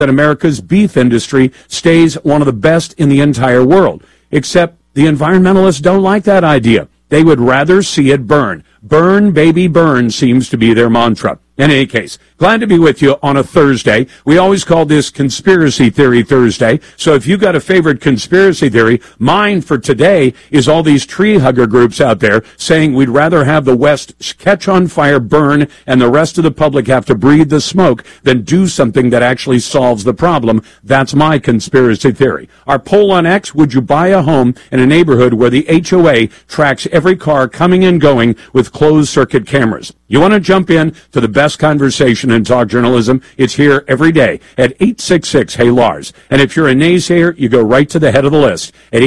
that America's beef industry stays one of the best in the entire world. Except the environmentalists don't like that idea. They would rather see it burn. Burn, baby, burn seems to be their mantra. In any case, glad to be with you on a Thursday. We always call this Conspiracy Theory Thursday. So if you got a favorite conspiracy theory, mine for today is all these tree hugger groups out there saying we'd rather have the West catch on fire, burn, and the rest of the public have to breathe the smoke than do something that actually solves the problem. That's my conspiracy theory. Our poll on X, would you buy a home in a neighborhood where the HOA tracks every car coming and going with closed-circuit cameras? You want to jump in to the best conversation in talk journalism? It's here every day at 866-HEY-LARS. And if you're a naysayer, you go right to the head of the list at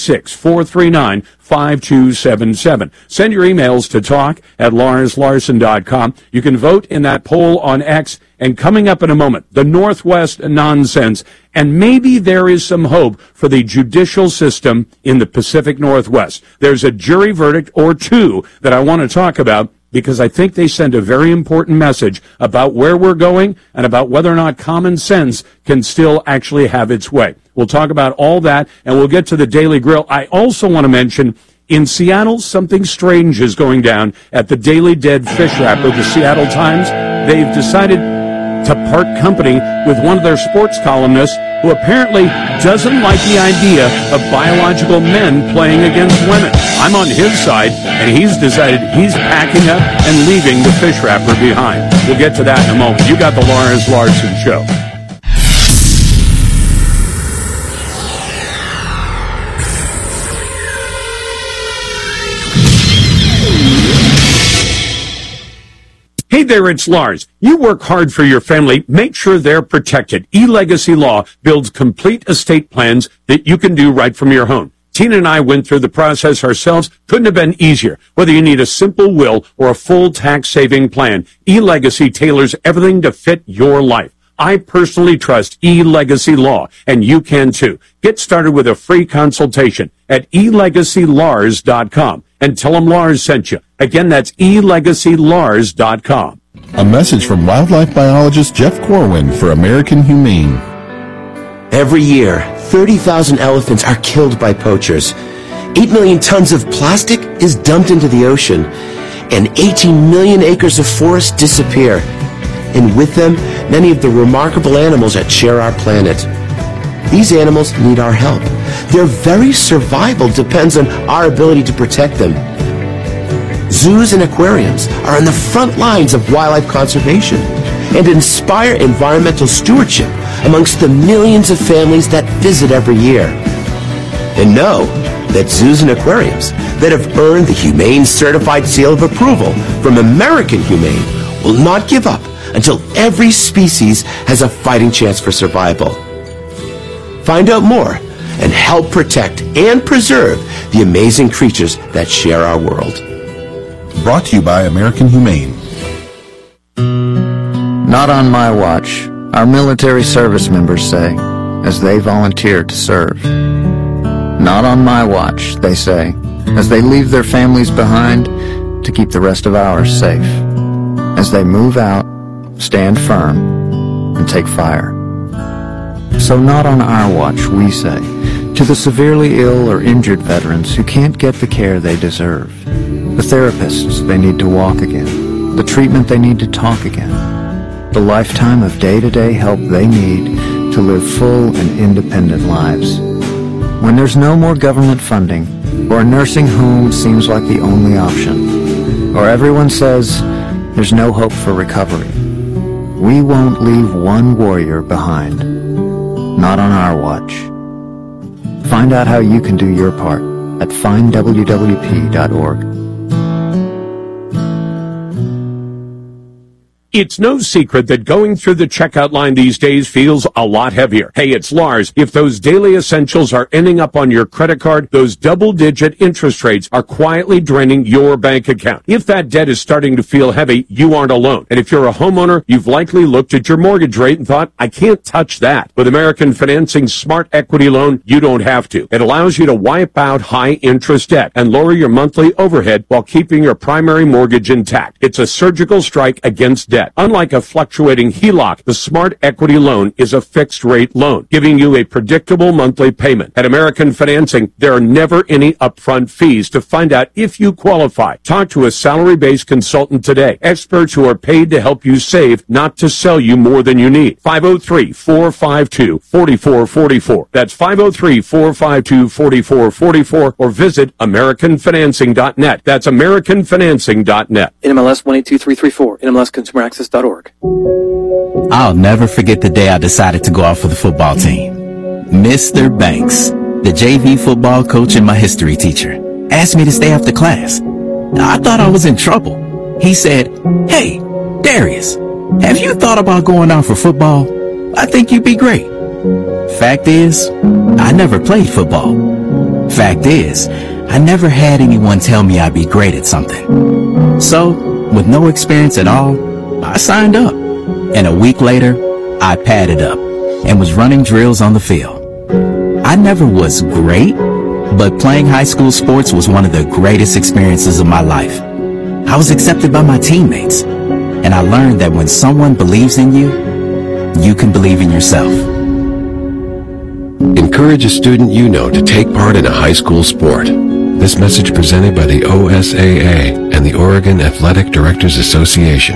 866-439-5277. Send your emails to talk@LarsLarson.com. You can vote in that poll on X. And coming up in a moment, the Northwest nonsense. And maybe there is some hope for the judicial system in the Pacific Northwest. There's a jury verdict or two that I want to talk about, because I think they send a very important message about where we're going and about whether or not common sense can still actually have its way. We'll talk about all that, and we'll get to the Daily Grill. I also want to mention, in Seattle, something strange is going down at the Daily Dead Fish Wrapper, the Seattle Times. They've decided to part company with one of their sports columnists who apparently doesn't like the idea of biological men playing against women. I'm on his side, and he's decided he's packing up and leaving the fish wrapper behind. We'll get to that in a moment. You got the Lars Larson Show. Hey there, it's Lars. You work hard for your family. Make sure they're protected. eLegacy Law builds complete estate plans that you can do right from your home. Tina and I went through the process ourselves. Couldn't have been easier. Whether you need a simple will or a full tax-saving plan, eLegacy tailors everything to fit your life. I personally trust eLegacy Law, and you can too. Get started with a free consultation at elegacylars.com and tell them Lars sent you. Again, that's elegacylars.com. A message from wildlife biologist Jeff Corwin for American Humane. Every year, 30,000 elephants are killed by poachers. 8 million tons of plastic is dumped into the ocean, and 18 million acres of forest disappear. And with them, many of the remarkable animals that share our planet. These animals need our help. Their very survival depends on our ability to protect them. Zoos and aquariums are on the front lines of wildlife conservation and inspire environmental stewardship amongst the millions of families that visit every year. And know that zoos and aquariums that have earned the Humane Certified Seal of Approval from American Humane will not give up until every species has a fighting chance for survival. Find out more and help protect and preserve the amazing creatures that share our world. Brought to you by American Humane. Not on my watch, our military service members say, as they volunteer to serve. Not on my watch, they say, as they leave their families behind to keep the rest of ours safe. As they move out, stand firm, and take fire. So not on our watch, we say, to the severely ill or injured veterans who can't get the care they deserve, the therapists they need to walk again, the treatment they need to talk again, the lifetime of day-to-day help they need to live full and independent lives. When there's no more government funding, or a nursing home seems like the only option, or everyone says there's no hope for recovery, we won't leave one warrior behind. Not on our watch. Find out how you can do your part at findwwp.org. It's no secret that going through the checkout line these days feels a lot heavier. Hey, it's Lars. If those daily essentials are ending up on your credit card, those double-digit interest rates are quietly draining your bank account. If that debt is starting to feel heavy, you aren't alone. And if you're a homeowner, you've likely looked at your mortgage rate and thought, I can't touch that. With American Financing's Smart Equity Loan, you don't have to. It allows you to wipe out high-interest debt and lower your monthly overhead while keeping your primary mortgage intact. It's a surgical strike against debt. debt. Unlike a fluctuating HELOC, the Smart Equity Loan is a fixed-rate loan, giving you a predictable monthly payment. At American Financing, there are never any upfront fees. To find out if you qualify, talk to a salary-based consultant today. Experts who are paid to help you save, not to sell you more than you need. 503-452-4444. That's 503-452-4444, or visit AmericanFinancing.net. That's AmericanFinancing.net. NMLS 182334, NMLSConsumerAccess.org. I'll never forget the day I decided to go out for the football team. Mr. Banks, the JV football coach and my history teacher, asked me to stay after class. I thought I was in trouble. He said, "Hey, Darius, have you thought about going out for football? I think you'd be great." Fact is, I never played football. Fact is, I never had anyone tell me I'd be great at something. So, with no experience at all, I signed up. And a week later, I padded up and was running drills on the field. I never was great, but playing high school sports was one of the greatest experiences of my life. I was accepted by my teammates, and I learned that when someone believes in you, you can believe in yourself. Encourage a student you know to take part in a high school sport. This message presented by the OSAA and the Oregon Athletic Directors Association.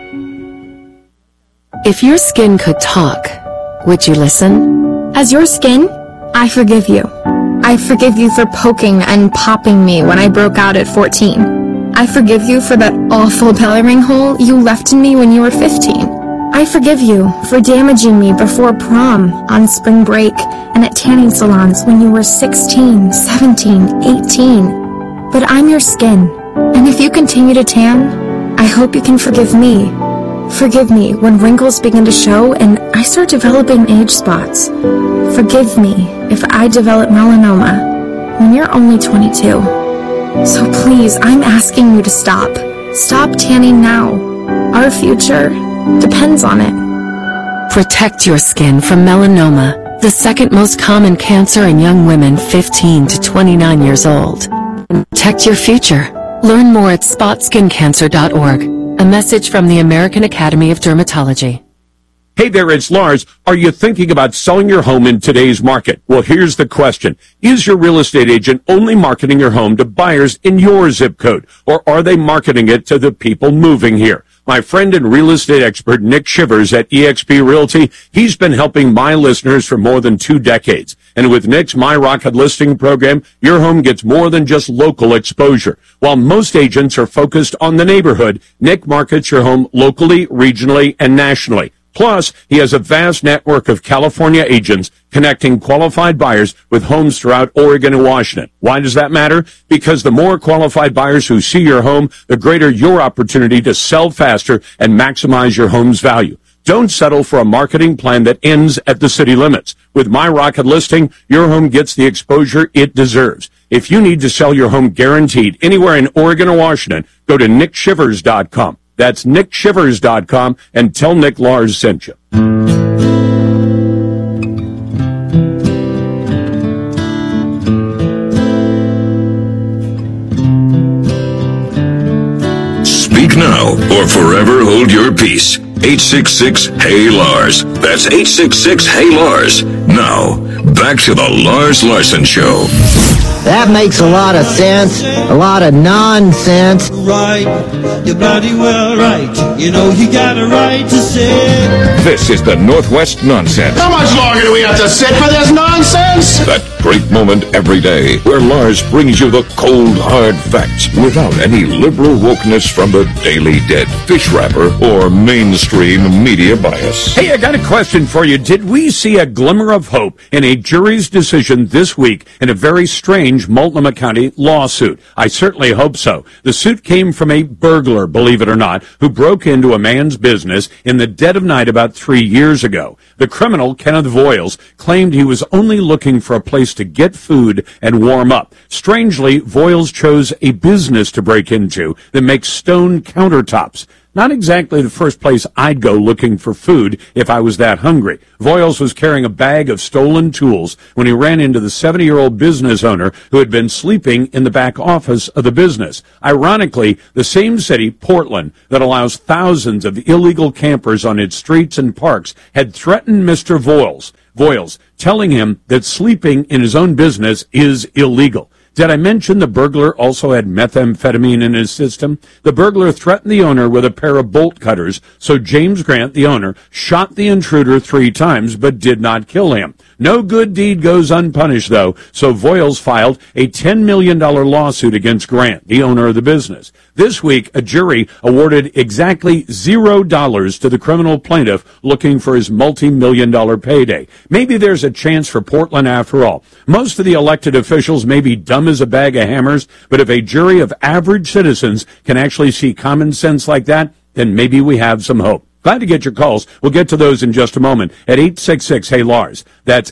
If your skin could talk, would you listen? As your skin, I forgive you. I forgive you for poking and popping me when I broke out at 14. I forgive you for that awful belly ring hole you left in me when you were 15. I forgive you for damaging me before prom, on spring break, and at tanning salons when you were 16, 17, 18. But I'm your skin, and if you continue to tan, I hope you can forgive me. Forgive me when wrinkles begin to show and I start developing age spots. Forgive me if I develop melanoma when you're only 22. So please, I'm asking you to stop. Stop tanning now. Our future depends on it. Protect your skin from melanoma, the second most common cancer in young women 15 to 29 years old. Protect your future. Learn more at spotskincancer.org. A message from the American Academy of Dermatology. Hey there, it's Lars. Are you thinking about selling your home in today's market? Well, here's the question. Is your real estate agent only marketing your home to buyers in your zip code, or are they marketing it to the people moving here? My friend and real estate expert, Nick Shivers at eXp Realty, he's been helping my listeners for more than 2 decades. And with Nick's My Rocket listing program, your home gets more than just local exposure. While most agents are focused on the neighborhood, Nick markets your home locally, regionally, and nationally. Plus, he has a vast network of California agents connecting qualified buyers with homes throughout Oregon and Washington. Why does that matter? Because the more qualified buyers who see your home, the greater your opportunity to sell faster and maximize your home's value. Don't settle for a marketing plan that ends at the city limits. With My Rocket Listing, your home gets the exposure it deserves. If you need to sell your home guaranteed anywhere in Oregon or Washington, go to nickshivers.com. That's nickshivers.com and tell Nick Lars sent you. Speak now or forever hold your peace. 866-HEY-LARS. That's 866-HEY-LARS. Now, back to the Lars Larson Show. That makes a lot of sense, a lot of nonsense. Right, your body well right. You know you got a right to sit. This is the Northwest Nonsense. How much longer do we have to sit for this nonsense? That great moment every day where Lars brings you the cold, hard facts without any liberal wokeness from the Daily Dead, fish wrapper, or mainstream media bias. Hey, I got a question for you. Did we see a glimmer of hope in a jury's decision this week in a very strange Multnomah County lawsuit? I certainly hope so. The suit came from a burglar, believe it or not, who broke into a man's business in the dead of night about 3 years ago. The criminal, Kenneth Voiles, claimed he was only looking for a place to get food and warm up. Strangely, Voiles chose a business to break into that makes stone countertops. Not exactly the first place I'd go looking for food if I was that hungry. Voiles was carrying a bag of stolen tools when he ran into the 70-year-old business owner who had been sleeping in the back office of the business. Ironically, the same city, Portland, that allows thousands of illegal campers on its streets and parks, had threatened Mr. Voiles, telling him that sleeping in his own business is illegal. Did I mention the burglar also had methamphetamine in his system? The burglar threatened the owner with a pair of bolt cutters, so James Grant, the owner, shot the intruder 3 times but did not kill him. No good deed goes unpunished, though, so Voiles filed a $10 million lawsuit against Grant, the owner of the business. This week, a jury awarded exactly $0 to the criminal plaintiff looking for his multi-million-dollar payday. Maybe there's a chance for Portland after all. Most of the elected officials may be dumb as a bag of hammers, but if a jury of average citizens can actually see common sense like that, then maybe we have some hope. Glad to get your calls. We'll get to those in just a moment at 866-HEY-LARS. That's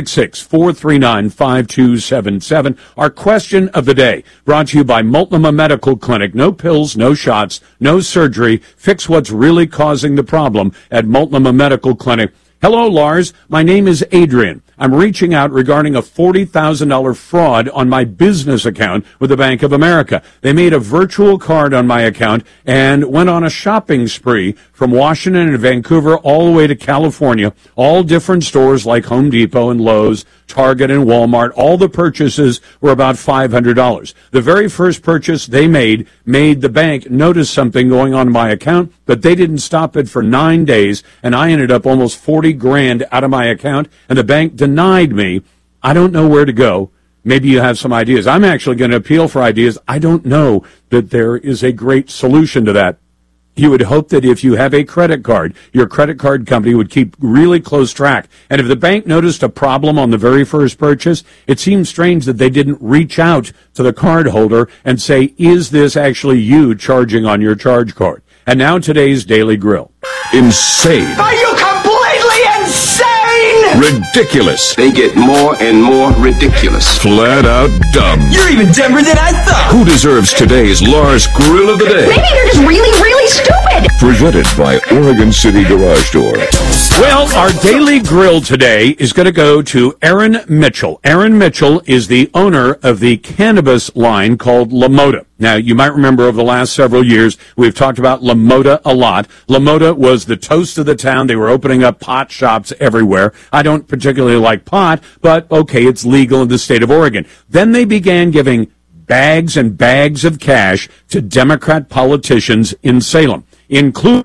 866-439-5277. Our question of the day brought to you by Multnomah Medical Clinic. No pills, no shots, no surgery. Fix what's really causing the problem at Multnomah Medical Clinic. Hello, Lars. My name is Adrian. I'm reaching out regarding a $40,000 fraud on my business account with the Bank of America. They made a virtual card on my account and went on a shopping spree from Washington and Vancouver all the way to California, all different stores like Home Depot and Lowe's, Target and Walmart. All the purchases were about $500. The very first purchase they made the bank notice something going on in my account, but they didn't stop it for 9 days, and I ended up almost 40 grand out of my account, and the bank denied me. I don't know where to go. Maybe you have some ideas. I'm actually going to appeal for ideas. I don't know that there is a great solution to that. You would hope that if you have a credit card, your credit card company would keep really close track. And if the bank noticed a problem on the very first purchase, it seems strange that they didn't reach out to the card holder and say, is this actually you charging on your charge card? And now today's Daily Grill. Insane. Are you completely insane? Ridiculous. They get more and more ridiculous. Flat out dumb. You're even dumber than I thought. Who deserves today's Lars Grill of the Day? Maybe they're just really, really stupid. Presented by Oregon City Garage Door. Well, our Daily Grill today is going to go to Aaron Mitchell. Aaron Mitchell is the owner of the cannabis line called LaModa. Now, you might remember over the last several years, we've talked about LaModa a lot. LaModa was the toast of the town. They were opening up pot shops everywhere. I don't particularly like pot, but okay, it's legal in the state of Oregon. Then they began giving bags and bags of cash to Democrat politicians in Salem, including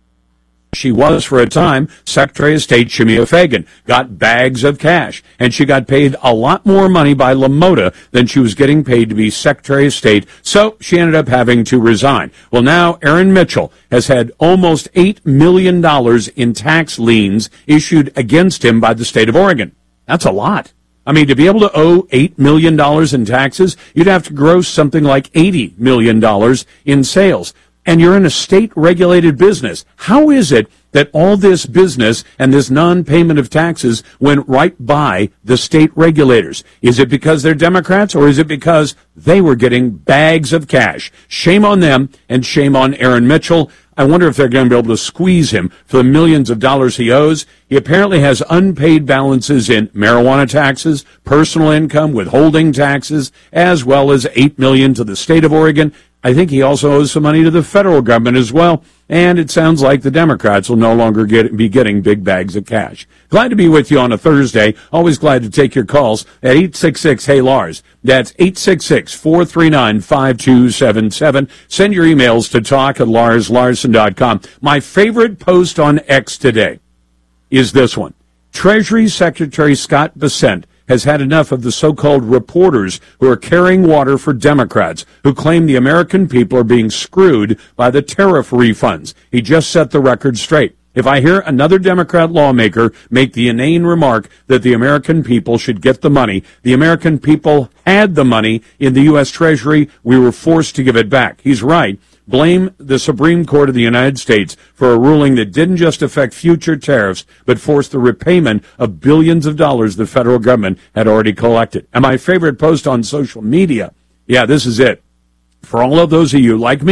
she was, for a time, Secretary of State Shemia Fagan, got bags of cash, and she got paid a lot more money by LaModa than she was getting paid to be Secretary of State, so she ended up having to resign. Well, now Aaron Mitchell has had almost $8 million in tax liens issued against him by the state of Oregon. That's a lot. I mean, to be able to owe $8 million in taxes, you'd have to gross something like $80 million in sales. And you're in a state-regulated business. How is it that all this business and this non-payment of taxes went right by the state regulators? Is it because they're Democrats, or is it because they were getting bags of cash? Shame on them, and shame on Aaron Mitchell. I wonder if they're going to be able to squeeze him for the millions of dollars he owes. He apparently has unpaid balances in marijuana taxes, personal income, withholding taxes, as well as $8 million to the state of Oregon. I think he also owes some money to the federal government as well, and it sounds like the Democrats will no longer be getting big bags of cash. Glad to be with you on a Thursday. Always glad to take your calls at 866-HEY-LARS. That's 866-439-5277. Send your emails to talk@larslarson.com. My favorite post on X today is this one. Treasury Secretary Scott Bessent has had enough of the so-called reporters who are carrying water for Democrats who claim the American people are being screwed by the tariff refunds. He just set the record straight. If I hear another Democrat lawmaker make the inane remark that the American people should get the money, the American people had the money in the U.S. Treasury. We were forced to give it back. He's right. Blame the Supreme Court of the United States for a ruling that didn't just affect future tariffs, but forced the repayment of billions of dollars the federal government had already collected. And my favorite post on social media, yeah, this is it. For all of those of you like me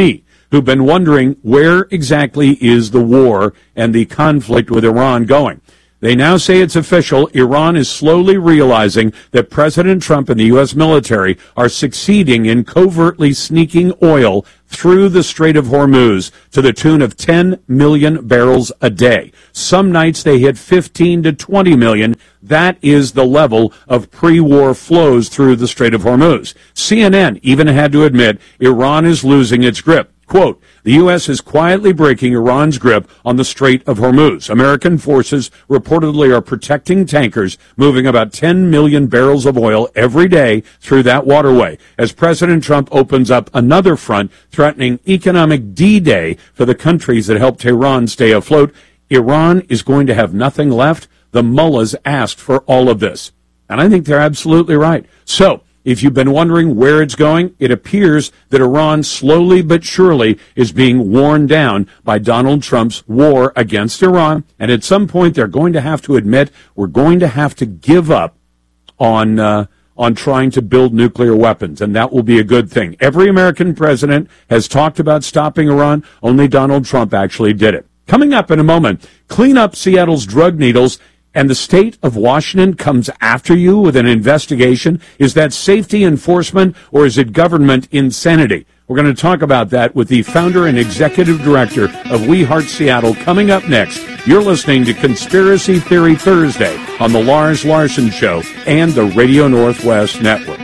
who've been wondering where exactly is the war and the conflict with Iran going. They now say it's official. Iran is slowly realizing that President Trump and the U.S. military are succeeding in covertly sneaking oil through the Strait of Hormuz to the tune of 10 million barrels a day. Some nights they hit 15 to 20 million. That is the level of pre-war flows through the Strait of Hormuz. CNN even had to admit Iran is losing its grip. Quote, the U.S. is quietly breaking Iran's grip on the Strait of Hormuz. American forces reportedly are protecting tankers moving about 10 million barrels of oil every day through that waterway, as President Trump opens up another front threatening economic D-Day for the countries that helped Iran stay afloat. Iran is going to have nothing left. The mullahs asked for all of this. And I think they're absolutely right. So, if you've been wondering where it's going, it appears that Iran slowly but surely is being worn down by Donald Trump's war against Iran. And at some point, they're going to have to admit we're going to have to give up on trying to build nuclear weapons. And that will be a good thing. Every American president has talked about stopping Iran. Only Donald Trump actually did it. Coming up in a moment, clean up Seattle's drug needles. And the state of Washington comes after you with an investigation. Is that safety enforcement or is it government insanity? We're going to talk about that with the founder and executive director of We Heart Seattle coming up next. You're listening to Conspiracy Theory Thursday on The Lars Larson Show and the Radio Northwest Network.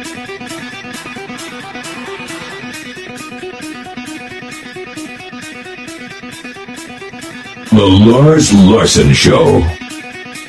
The Lars Larson Show.